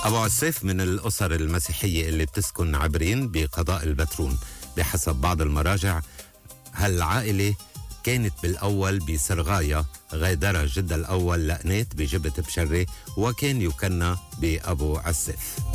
أبو عسيف من الأسر المسيحية اللي بتسكن عبرين بقضاء البترون. بحسب بعض المراجع هالعائلة كانت بالأول بسرغايا، غادر جدها الأول لقنات بجبت بشري وكان يكنى بأبو عسيف.